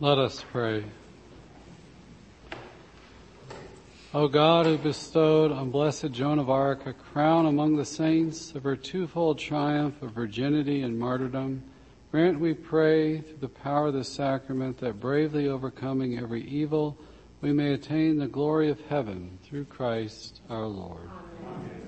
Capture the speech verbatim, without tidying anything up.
Let us pray. O God, who bestowed on Blessed Joan of Arc a crown among the saints of her twofold triumph of virginity and martyrdom, grant, we pray, through the power of the sacrament, that bravely overcoming every evil, we may attain the glory of heaven through Christ our Lord. Amen.